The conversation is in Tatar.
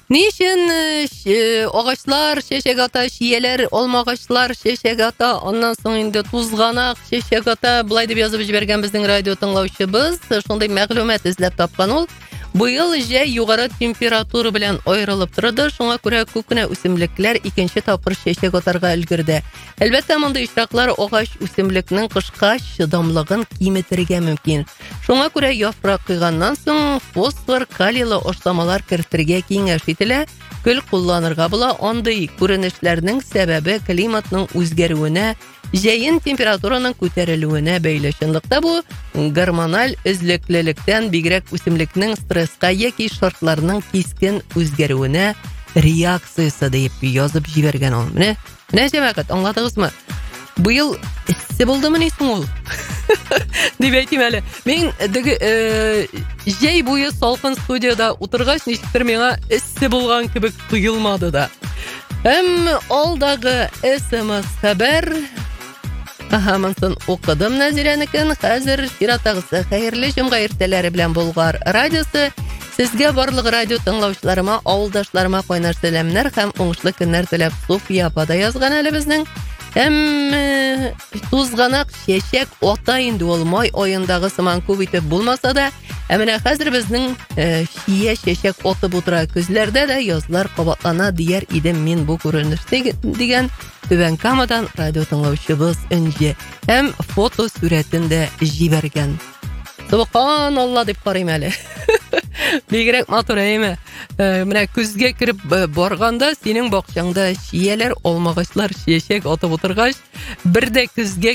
Ни өчен агачлар чәчәк ата, шияләр, алмагачлар чәчәк ата, аннан соң инде тузганак чәчәк ата, булай дип язып җибәргән безнең радио тыңлаучыбыз, шундый мәгълүмат эзләп тапкан ул. Быел җәй югары температура белән аерылып торды, шуңа күрә күп кенә үсемлекләр икенче тапкыр чәчәк атарга өлгерде. Әлбәттә, мондый очраклар агач үсемлекнең кышка чыдамлыгын киметергә мөмкин. Шуңа күрә яфрак кыйганнан соң фосфор, калийлы ашламалар кертергә киңәш ителә. Көл кулланырга була. Андый күренешләрнең сәбәбе климатның үзгәрүенә, җәен температураның күтәрелүенә бәйле. Чынлыкта бу гормональ өзлеклелектән бигрәк үсемлекнең стресска яки шартларның кискен үзгәрүенә реакциясе дип язып җибәргән ул. Менә җәмәгать, аңладыгызмы? Быел эссе булдымы ни соң ул? Дип әйтим әле. Мин җәй буе салкын студияда утыргач, ничектер миңа эссе булган кебек тоелмады да. Һәм алдагы SMS хәбәр Монсын укыдым Нәзирәнекен. Хәзер чираттагысы хәерле җомга иртәләре белән Болгар радиосы. Сезгә барлык радио тыңлаучыларыма, авылдашларыма кайнар сәламнәр һәм уңышлы көннәр теләп Суфия апа да язган әле безнең. Һәм тузганак чәчәк ата инде ул май аендагы сыман күп итеп булмаса да, менә хәзер безнең чия чәчәк атып утыра. Күзләрдә дә язлар кабатлана дияр идем мин бу күренешне дигән Түбән Камадан радио тыңлаучыбыз Өнҗе һәм фото сүрәтен дә җибәргән. Субханалла дип карыйм әле. Бигрәк матур әйме. Менә күзгә кирип барганда синең бакчаңда чияләр, алмагачлар чәчәк атып утыргач, бер дә күзгә